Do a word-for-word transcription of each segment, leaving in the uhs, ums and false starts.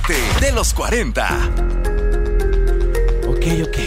parte de los cuarenta. Ok, ok.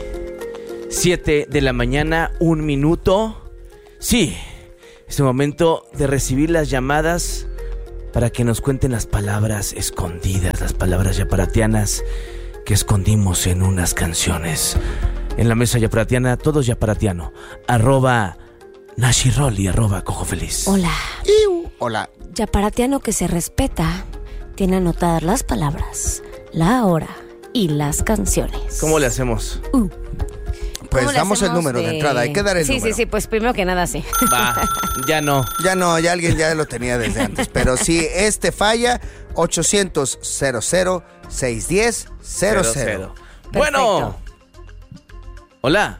Siete de la mañana, un minuto. Sí, es el momento de recibir las llamadas para que nos cuenten las palabras escondidas, las palabras yaparatianas que escondimos en unas canciones. En la mesa yaparatiana, todo es yaparatiano. Arroba Nashiroli, arroba Cojo Feliz. Hola. Iu. Hola. Yaparatiano que se respeta tiene anotadas las palabras, la hora y las canciones. ¿Cómo le hacemos? Uh. Pues damos el número de... de entrada, hay que dar el sí, número. Sí, sí, sí, pues primero que nada sí. Va, ya no. Ya no, ya alguien ya lo tenía desde antes. Pero si este falla, ochocientos, cero cero, seiscientos diez, cero cero. Bueno. Hola.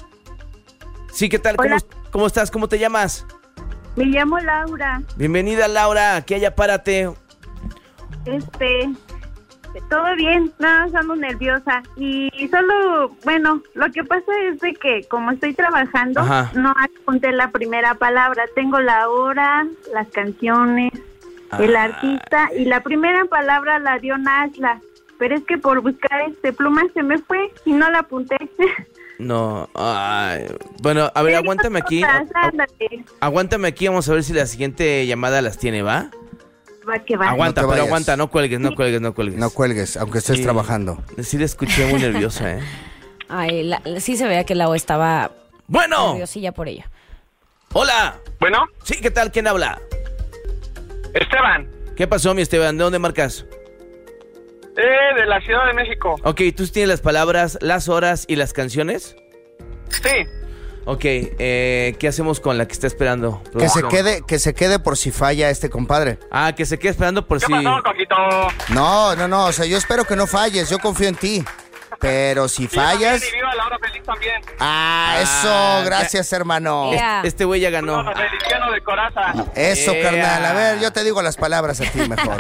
Sí, ¿qué tal? ¿Cómo, ¿Cómo estás? ¿Cómo te llamas? Me llamo Laura. Bienvenida, Laura. Aquí allá, párate. Este... Todo bien, nada más ando nerviosa. Y solo, bueno, lo que pasa es de que como estoy trabajando, Ajá. no apunté la primera palabra. Tengo la hora, las canciones, ah. el artista, y la primera palabra la dio Nashla. Pero es que por buscar este pluma se me fue y no la apunté. No, ay. Bueno, a ver, aguántame aquí. Aguántame aquí, vamos a ver si la siguiente llamada las tiene, ¿va? Va que va. Aguanta, no pero aguanta, no cuelgues, no cuelgues, no cuelgues. No cuelgues, aunque estés sí, trabajando. Sí, la escuché muy nerviosa, ¿eh? Ay, la, sí se veía que la O estaba... Bueno. Nerviosilla por ella. Hola. Bueno. Sí, ¿qué tal? ¿Quién habla? Esteban. ¿Qué pasó, mi Esteban? ¿De dónde marcas? Eh, de la Ciudad de México. Ok, ¿tú tienes las palabras, las horas y las canciones? Sí. Ok, eh, ¿qué hacemos con la que está esperando? Que se quede, que se quede por si falla este compadre. Ah, que se quede esperando por ¿Qué si... pasó, Coquito? No, no, no, o sea, yo espero que no falles, yo confío en ti. Pero si fallas... Y viva la hora feliz también. Ah, eso, Ah, gracias, hermano. Yeah. Este güey ya ganó. No, feliciano de coraza. Eso, Yeah. carnal, a ver, yo te digo las palabras a ti mejor.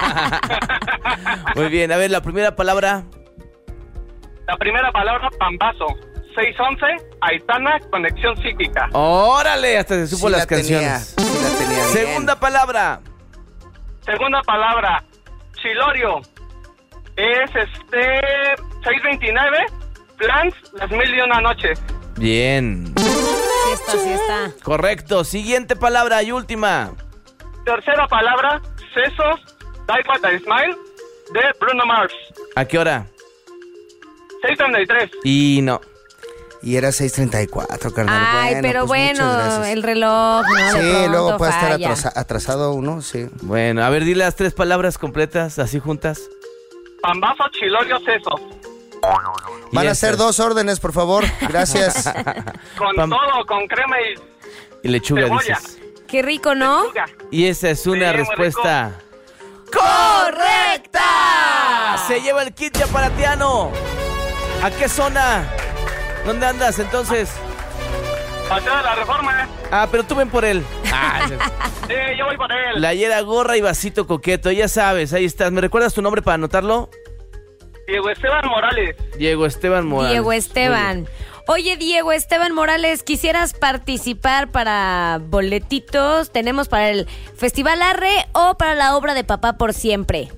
Muy bien, a ver, la primera palabra. La primera palabra, pambazo. seis once, Aitana, conexión psíquica. Órale, hasta se supo Sí las la tenía, canciones. sí la tenía bien. Segunda palabra. Segunda palabra, Chilorio. Es este seis veintinueve, Plans, las mil y una noches. Bien. Sí está, sí está. Correcto. Siguiente palabra y última. Tercera palabra, Sesos, Die What I Smile, de Bruno Mars. ¿A qué hora? seis treinta y tres. Y no. Y era seis treinta y cuatro, carnal. Ay, bueno, pero pues muchas bueno, gracias. el reloj, ¿no? Sí, De pronto luego puede estar falla. atrasa- atrasado uno, sí. Bueno, a ver, di las tres palabras completas, así juntas. Pambazo, Chilorio, Sesos. Van Y a ser esas. dos órdenes, por favor. Gracias. Con Pam- todo, con crema y Y lechuga, cebolla. dices. Qué rico, ¿no? lechuga. Y esa es una Sí, muy respuesta... ¡Correcta! Se lleva el kit yaparatiano. ¿A qué zona? ¿Dónde andas entonces? Paseo de la Reforma. Ah, pero tú ven por él. Ah, Sí, yo voy por él. playera, gorra y vasito coqueto, ya sabes, ahí estás. ¿Me recuerdas tu nombre para anotarlo? Diego Esteban Morales. Diego Esteban Morales. Diego Muy Esteban. bien. Oye, Diego Esteban Morales, ¿quisieras participar para boletitos? Tenemos para el Festival Arre o para la obra de Papá por Siempre.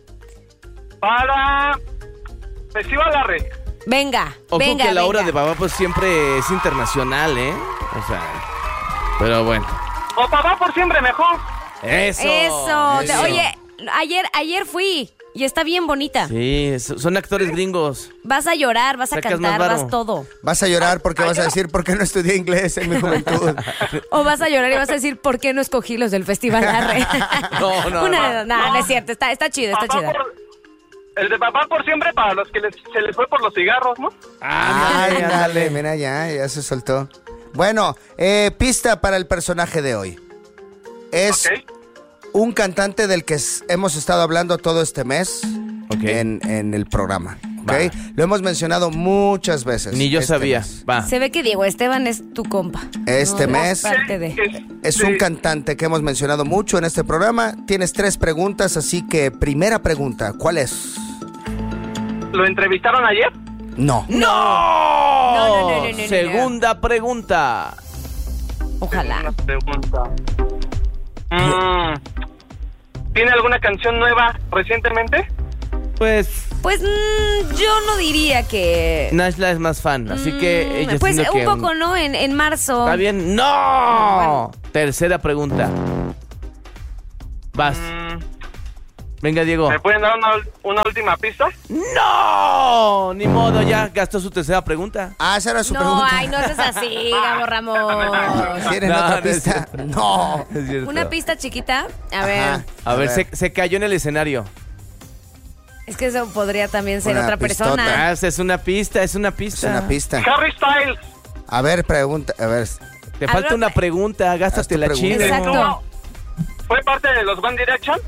Para Festival Arre. Venga, Ojo venga, que la obra venga. de papá pues siempre es internacional, ¿eh? O sea, pero bueno. O Papá por Siempre mejor. Eso. Eso. Eso. Oye, ayer, ayer fui y está bien bonita. Sí, so- son actores gringos. Vas a llorar, vas a Sacas más cantar, varo. vas todo. Vas a llorar porque vas a decir por qué no estudié inglés en mi juventud. O vas a llorar y vas a decir, ¿por qué no escogí los del Festival Arre? No, no, Una no. de dos. No, no es cierto. Está, está chido, está Papá chido. por- el de Papá por Siempre para los que les- se les fue por los cigarros, ¿no? Ay, dale, mira, ya, ya se soltó. Bueno, eh, pista para el personaje de hoy. Es Ok. un cantante del que s- hemos estado hablando todo este mes Ok. en, en el programa. ¿ok? Va. Lo hemos mencionado muchas veces. Ni yo este sabía. mes. Va. Se ve que Diego Esteban es tu compa. Este No, mes parte de... Es, es sí. un cantante que hemos mencionado mucho en este programa. Tienes tres preguntas, así que primera pregunta, ¿cuál es? ¿Lo entrevistaron ayer? No. ¡No! No, no, no, no, no, no. Segunda pregunta. Ojalá. Una pregunta. Mm, ¿Tiene alguna canción nueva recientemente? Pues... Pues mmm, yo no diría que... Nashla es más fan, así que ella Pues un que poco, ¿no? En, en marzo. ¿Está bien? ¡No! Bueno. Tercera pregunta. Vas. Mm. Venga, Diego. ¿Me pueden dar una, una última pista? ¡No! Ni modo, ya gastó su tercera pregunta. Ah, esa era su no, pregunta. No, ay, no seas así, Gabo Ramos. ¿Tienen No, otra no es pista? cierto. No. Es cierto. Una pista chiquita. A Ajá. ver. A, A ver, ver. Se, se cayó en el escenario. Es que eso podría también ser Una otra pistota. persona. Ah, es una pista, es una pista. Es una pista. Harry Styles. A ver, pregunta. A ver. Te A falta ver, una pe- pregunta, gástate la pregunta. chile. Exacto. ¿Fue parte de los One Direction?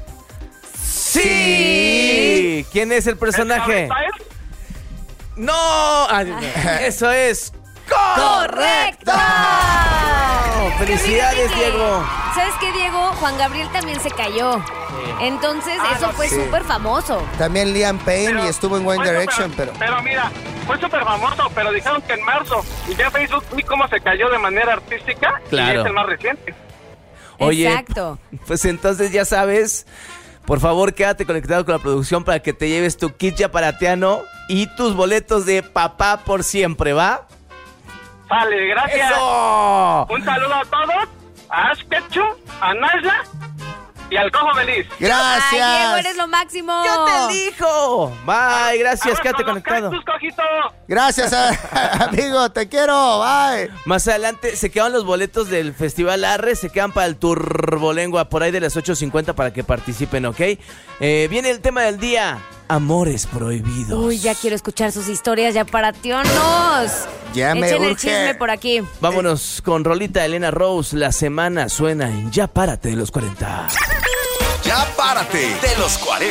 ¡Sí! ¿Quién es el ¿Es personaje? Harry Styles? ¡No! Ah, eso es... ¡Correcto! ¡Felicidades, Fíjate que- Diego! ¿Sabes qué, Diego? Juan Gabriel también se cayó. Entonces, Ah, eso no, fue sí. súper famoso. También Liam Payne Pero y estuvo en One fue Direction, súper- pero... Pero mira, fue súper famoso, pero dijeron que en marzo. Y ya Facebook vi cómo se cayó de manera artística. Claro. Y es el más reciente. Oye, Exacto. pues entonces ya sabes, por favor quédate conectado con la producción para que te lleves tu kit yaparateano y tus boletos de Papá por Siempre, ¿va? Sale, gracias. ¡Eso! Un saludo a todos. A Ash Ketchum, a Nashla y al Cojo Feliz. ¡Gracias! Ay, Diego, eres lo máximo. ¡Yo te elijo! Bye, gracias, Vamos quédate con los conectado. cactus, Cojito. Gracias, a- amigo. Te quiero. Bye. Más adelante se quedan los boletos del Festival Arre, se quedan para el Turbolengua por ahí de las ocho cincuenta para que participen, ¿ok? Eh, viene el tema del día, amores prohibidos. Uy, ya quiero escuchar sus historias, ya para tionos. Ya me Echen el urge. chisme por aquí. Vámonos con rolita Elena Rose, la semana suena en Ya Párate de los cuarenta. Ya párate de los cuarenta.